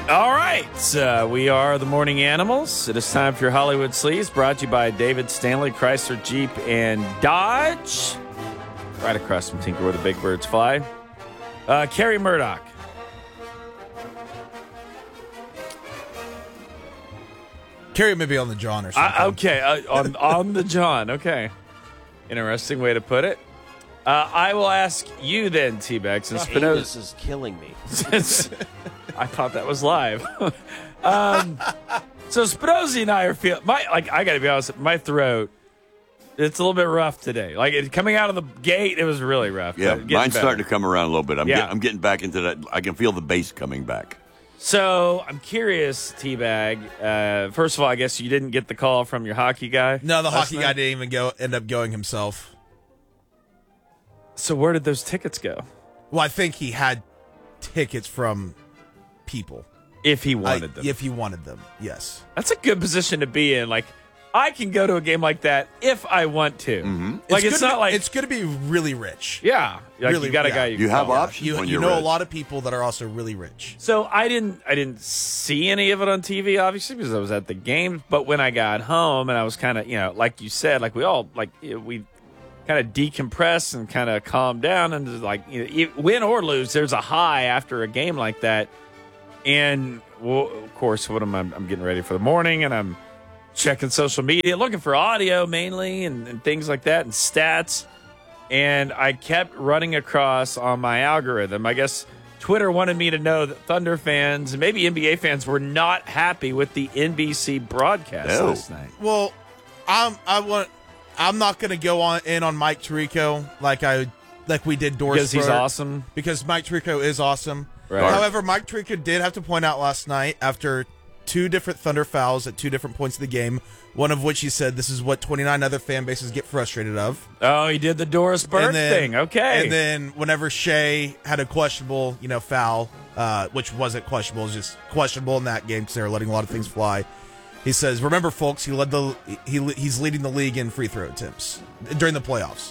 All right, we are the Morning Animals. It is time for your Hollywood Sleaze, brought to you by David Stanley, Chrysler, Jeep, and Dodge. Right across from Tinker where the big birds fly. Carrie Murdoch. Carrie may be on the John or something. On the John. Okay. Interesting way to put it. I will ask you then, T-Bag, since Spinoza... This is killing me. I thought that was live. So Spinozzi and I are feeling... I got to be honest, my throat, it's a little bit rough today. Coming out of the gate, it was really rough. Yeah, mine's starting to come around a little bit. I'm getting back into that. I can feel the bass coming back. So I'm curious, T-Bag. First of all, I guess you didn't get the call from your hockey guy. No, the hockey guy didn't even end up going himself. So where did those tickets go? Well, I think he had tickets from people. If he wanted them. If he wanted them, yes. That's a good position to be in. I can go to a game like that if I want to. Mm-hmm. It's going to be really rich. Yeah. Really, you got a guy you have options when you you're know rich. a lot of people that are also really rich. So I didn't see any of it on TV, obviously, because I was at the game. But when I got home and I was kind of, like you said, we kind of decompress and kind of calm down, and win or lose, there's a high after a game like that. And of course, I'm getting ready for the morning, and I'm checking social media, looking for audio mainly, and things like that, and stats. And I kept running across on my algorithm. I guess Twitter wanted me to know that Thunder fans and maybe NBA fans were not happy with the NBC broadcast last night. Well, I'm not going to go in on Mike Tirico like we did Doris because he's awesome. Because Mike Tirico is awesome. Right. However, Mike Tirico did have to point out last night, after two different Thunder fouls at two different points of the game, one of which he said this is what 29 other fan bases get frustrated of. Oh, he did the Doris Burke thing. Okay. And then whenever Shea had a questionable, foul, which wasn't questionable, it was just questionable in that game because they were letting a lot of things fly. He says, "Remember, folks, he's leading the league in free throw attempts during the playoffs."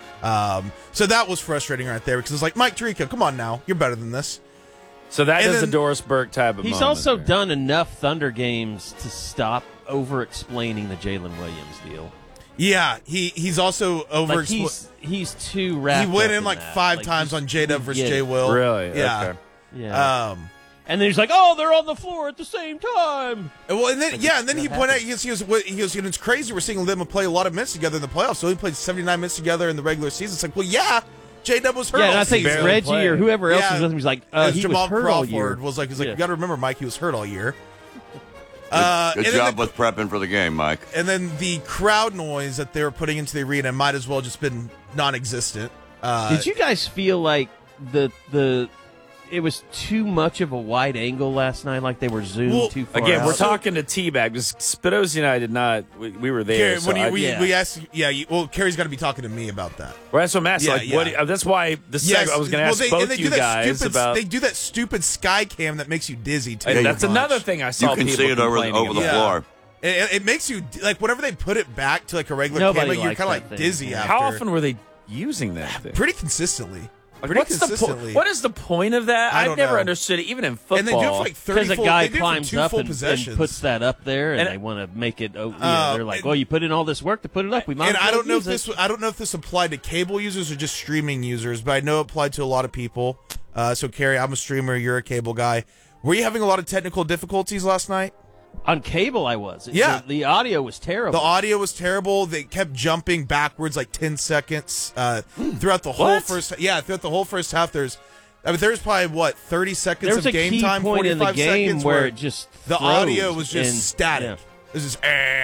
So that was frustrating right there because it's like, Mike Tirico, come on now, you're better than this. So that is a Doris Burke type of He's moment also there. done enough Thunder games to stop over-explaining the Jalen Williams deal. Yeah, he's also over. He's too wrapped. He went up in that. 5 times on J-Dub versus J. Will. Really? Yeah. Okay. Yeah. And then he's like, "Oh, they're on the floor at the same time." Well, and then he pointed out he goes, it's crazy. We're seeing them play a lot of minutes together in the playoffs. So he played 79 minutes together in the regular season. It's like, well, yeah, J-Dub was hurt. Yeah, and I think season. Reggie or whoever else was with him was like, he Jamal was hurt Crawford all year. was like, you got to remember, Mike, he was hurt all year. Good job with prepping for the game, Mike. And then the crowd noise that they were putting into the arena might as well just been non-existent. Did you guys feel like it was too much of a wide angle last night, like they were zoomed too far Again, out? we're talking to T-Bag because Spinozzi and I did not. We were there. Carrie, we asked. Carrie's got to be talking to me about that. Well, that's what I'm asking. That's why I was going to ask both you guys about. They do that stupid sky cam that makes you dizzy too. That's another thing I saw. You can see it over the floor. It makes you whenever they put it back to a regular camera, you're kind of like dizzy after. How often were they using that thing? Pretty consistently. What is the point of that? I've never understood it, even in football. And they do it for like 30 because a guy climbs up and puts that up there, and they want to make it. They're like, "Well, you put in all this work to put it up. We might." And I don't know if this applied to cable users or just streaming users, but I know it applied to a lot of people. So, Carrie, I'm a streamer. You're a cable guy. Were you having a lot of technical difficulties last night? On cable, I was. Yeah. The audio was terrible. The audio was terrible. They kept jumping backwards like 10 seconds throughout the whole first. Yeah, throughout the whole first half. There's probably 30 seconds of game time. There was a key point in the game seconds where it just the audio was just and, static. Yeah. It was just,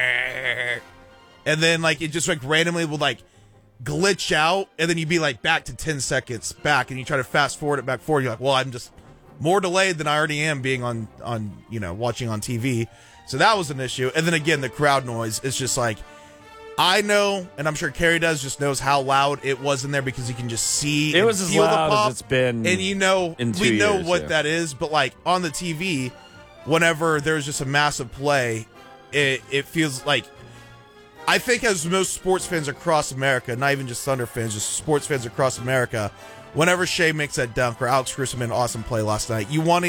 and then it just randomly would glitch out, and then you'd be back to 10 seconds back, and you try to fast forward it back forward. You're like, well, I'm just more delayed than I already am being on watching on TV. So that was an issue. And then again, the crowd noise is just I know, and I'm sure Carrie does, just knows how loud it was in there because you can just see it was and as feel loud the pop. as it's been. And we know what that is, but on the TV, whenever there's just a massive play, it feels like, I think as most sports fans across America, not even just Thunder fans, just sports fans across America, whenever Shea makes that dunk or Alex Grissom made an awesome play last night, you want to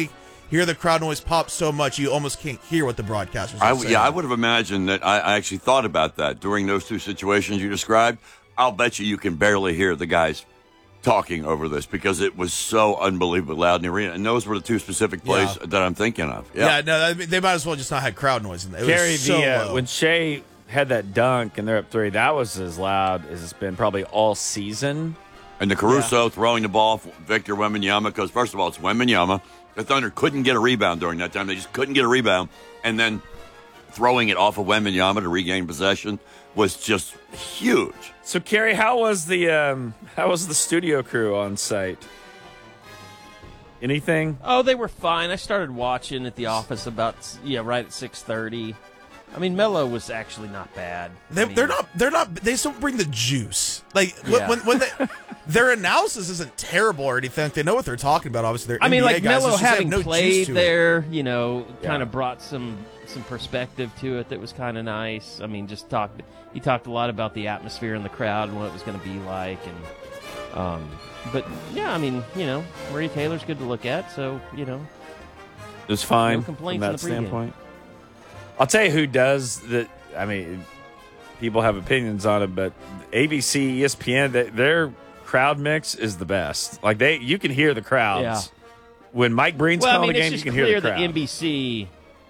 hear the crowd noise pop so much you almost can't hear what the broadcasters are saying. I would have imagined that. I actually thought about that during those two situations you described. I'll bet you can barely hear the guys talking over this because it was so unbelievably loud in the arena. And those were the two specific plays that I'm thinking of. Yeah, no, they might as well just not have crowd noise in there. Gary, was so low. when Shea had that dunk and they're up 3, that was as loud as it's been probably all season. And the Caruso throwing the ball for Victor Wembanyama, because first of all, it's Wembanyama. The Thunder couldn't get a rebound during that time. They just couldn't get a rebound. And then throwing it off of Wembanyama to regain possession was just huge. So, Kerry, how was the studio crew on site? Anything? Oh, they were fine. I started watching at the office right at 6:30. I mean, Melo was actually not bad. They're not. They just don't bring the juice. Like when they, their analysis isn't terrible or anything. They know what they're talking about. Obviously, they're NBA guys. Melo having no played there, it. kind of brought some perspective to it that was kind of nice. I mean, he talked a lot about the atmosphere in the crowd and what it was going to be like, and but yeah, I mean, Murray Taylor's good to look at, so it was fine no complaints from that standpoint. I'll tell you who does that. I mean, people have opinions on it, but ABC, ESPN, their crowd mix is the best. Like you can hear the crowds. Yeah. When Mike Breen's calling the game, you can hear the crowd. That NBC,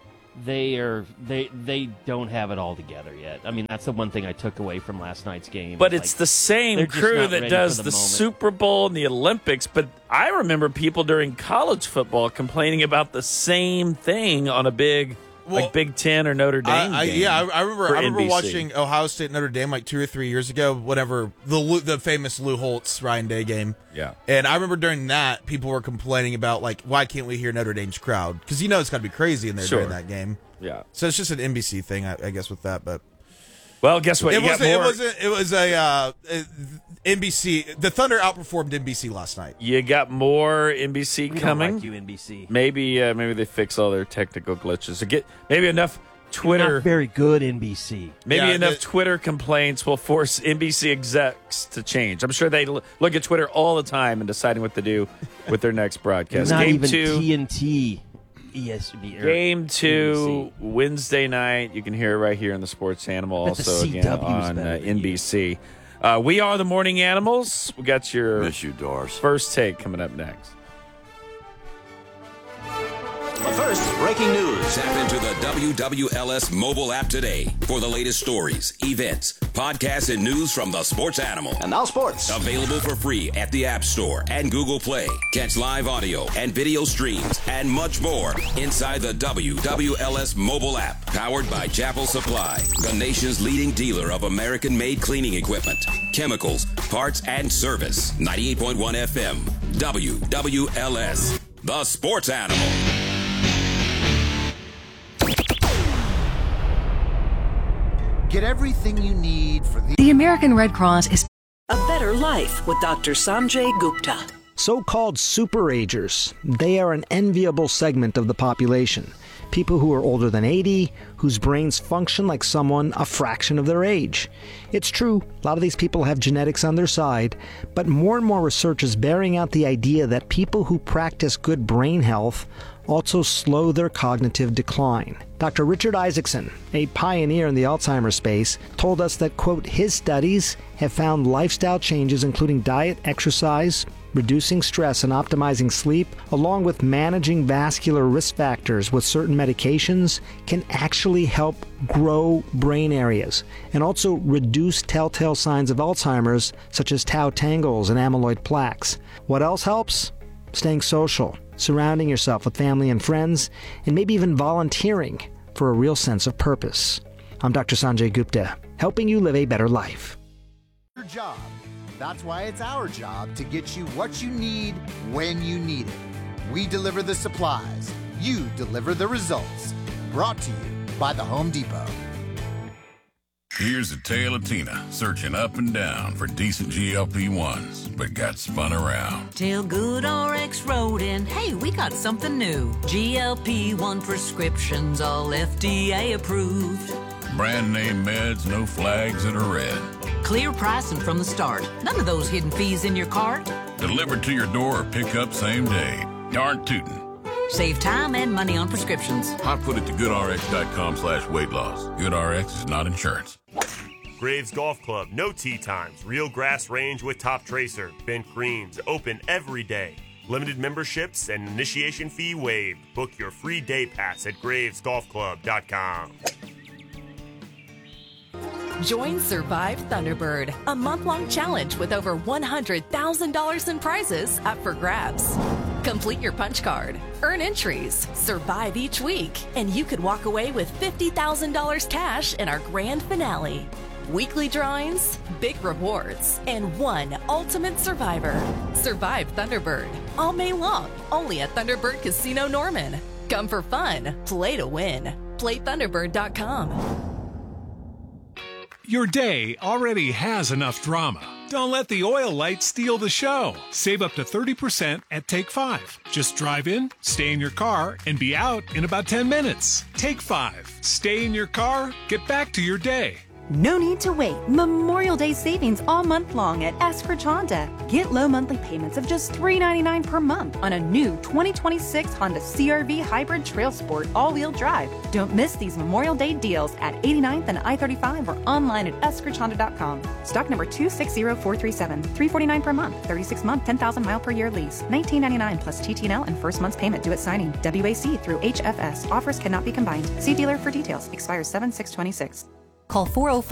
they don't have it all together yet. I mean, that's the one thing I took away from last night's game. But it's the same crew that does the Super Bowl and the Olympics. But I remember people during college football complaining about the same thing on a big Big Ten or Notre Dame game. I remember watching Ohio State Notre Dame like 2 or 3 years ago. Whatever the famous Lou Holtz Ryan Day game. Yeah, and I remember during that people were complaining about like why can't we hear Notre Dame's crowd, because it's got to be crazy in there during that game. Yeah, so it's just an NBC thing, I guess, with that. But well, guess what? It was a NBC. The Thunder outperformed NBC last night. You got more NBC coming. Don't like you, NBC. Maybe they fix all their technical glitches to get maybe enough Twitter. You're not very good, NBC. Maybe enough Twitter complaints will force NBC execs to change. I'm sure they look at Twitter all the time and deciding what to do with their next broadcast. Not Game even 2, TNT. ESPN. Game 2, Wednesday night. You can hear it right here on the Sports Animal, also again on NBC. We are the Morning Animals. We got your Miss you, Doris. First take coming up next. But first, breaking news. Tap into the WWLS mobile app today for the latest stories, events, podcasts, and news from the Sports Animal. And now sports. Available for free at the App Store and Google Play. Catch live audio and video streams and much more inside the WWLS mobile app. Powered by Chapel Supply, the nation's leading dealer of American-made cleaning equipment, chemicals, parts, and service. 98.1 FM, WWLS, the Sports Animal. Get everything you need for The American Red Cross is A Better Life with Dr. Sanjay Gupta. So-called superagers. They are an enviable segment of the population. People who are older than 80, whose brains function like someone a fraction of their age. It's true, a lot of these people have genetics on their side, but more and more research is bearing out the idea that people who practice good brain health also slow their cognitive decline. Dr. Richard Isaacson, a pioneer in the Alzheimer's space, told us that, quote, his studies have found lifestyle changes including diet, exercise, reducing stress and optimizing sleep, along with managing vascular risk factors with certain medications, can actually help grow brain areas and also reduce telltale signs of Alzheimer's, such as tau tangles and amyloid plaques. What else helps? Staying social, surrounding yourself with family and friends, and maybe even volunteering for a real sense of purpose. I'm Dr. Sanjay Gupta, helping you live a better life. your job. That's why it's our job to get you what you need when you need it. We deliver the supplies. You deliver the results. Brought to you by the Home Depot. Here's a tale of Tina searching up and down for decent GLP-1s, but got spun around. Till Good RX wrote in, hey, we got something new. GLP-1 prescriptions, all FDA approved. Brand name meds, no flags that are red. Clear pricing from the start. None of those hidden fees in your cart. Delivered to your door or pick up same day. Darn tootin'. Save time and money on prescriptions. Hot foot it to GoodRx.com/weight loss. GoodRx is not insurance. Graves Golf Club, no tee times. Real grass range with top tracer. Bent greens, open every day. Limited memberships and initiation fee waived. Book your free day pass at gravesgolfclub.com. Join Survive Thunderbird, a month-long challenge with over $100,000 in prizes up for grabs. Complete your punch card, earn entries, survive each week, and you could walk away with $50,000 cash in our grand finale. Weekly drawings, big rewards, and one ultimate survivor. Survive Thunderbird, all May long, only at Thunderbird Casino Norman. Come for fun, play to win. PlayThunderbird.com. Your day already has enough drama. Don't let the oil light steal the show. Save up to 30% at Take 5. Just drive in, stay in your car, and be out in about 10 minutes. Take 5. Stay in your car, get back to your day. No need to wait. Memorial Day savings all month long at Eskridge Honda. Get low monthly payments of just $3.99 per month on a new 2026 Honda CR-V Hybrid Trail Sport all-wheel drive. Don't miss these Memorial Day deals at 89th and I-35 or online at eskridgehonda.com. Stock number 260437. $349 per month. 36-month, 10,000-mile per year lease. $19.99 plus TTNL and first month's payment due at signing. WAC through HFS. Offers cannot be combined. See dealer for details. Expires 7/6/26. Call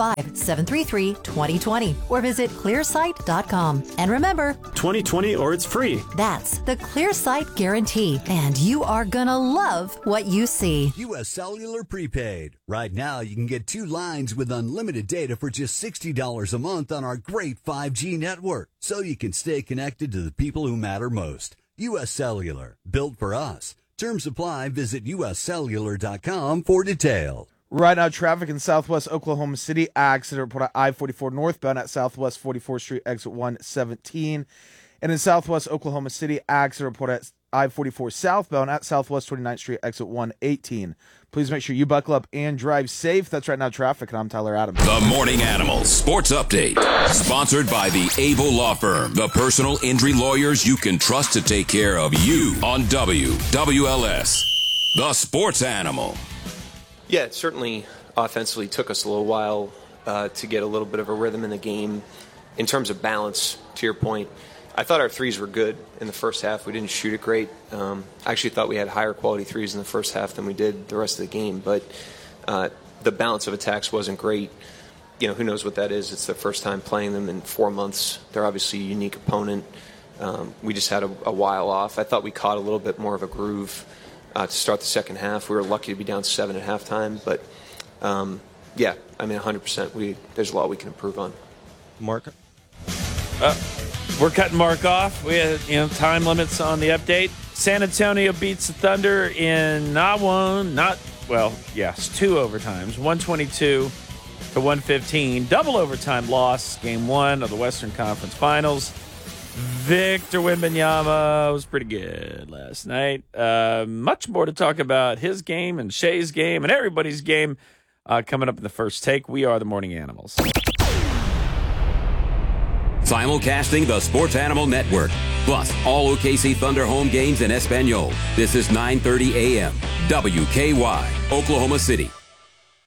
405-733-2020 or visit clearsight.com. And remember, 2020 or it's free. That's the ClearSight Guarantee. And you are gonna love what you see. U.S. Cellular Prepaid. Right now, you can get 2 lines with unlimited data for just $60 a month on our great 5G network. So you can stay connected to the people who matter most. U.S. Cellular. Built for us. Terms apply. Visit uscellular.com for details. Right now, traffic in Southwest Oklahoma City, accident report at I-44 northbound at Southwest 44th Street, exit 117. And in Southwest Oklahoma City, accident report at I-44 southbound at Southwest 29th Street, exit 118. Please make sure you buckle up and drive safe. That's Right Now Traffic, and I'm Tyler Adams. The Morning Animals Sports Update, sponsored by the Able Law Firm, the personal injury lawyers you can trust to take care of you on WWLS. The Sports Animal. Yeah, it certainly offensively took us a little while to get a little bit of a rhythm in the game. In terms of balance, to your point, I thought our threes were good in the first half. We didn't shoot it great. I actually thought we had higher quality threes in the first half than we did the rest of the game. But the balance of attacks wasn't great. You know, who knows what that is. It's the first time playing them in 4 months. They're obviously a unique opponent. We just had a while off. I thought we caught a little bit more of a groove to start the second half. We were lucky to be down 7 at halftime, but yeah, I mean 100%. There's a lot we can improve on. Mark, we're cutting Mark off. We had time limits on the update. San Antonio beats the Thunder in two overtimes, 122-115. Double overtime loss, game 1 of the Western Conference Finals. Victor Wembanyama was pretty good last night. Much more to talk about his game and Shai's game and everybody's game coming up in the first take. We are the Morning Animals. Simulcasting the Sports Animal Network, plus all OKC Thunder home games in Espanol. This is 9:30 a.m. WKY, Oklahoma City.